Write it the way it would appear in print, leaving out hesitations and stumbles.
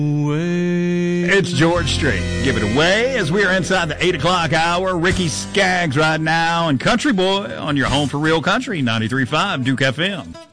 It's George Strait. Give it away as we are inside the 8 o'clock hour. Ricky Skaggs right now and Country Boy on your home for real country, 93.5 Duke FM.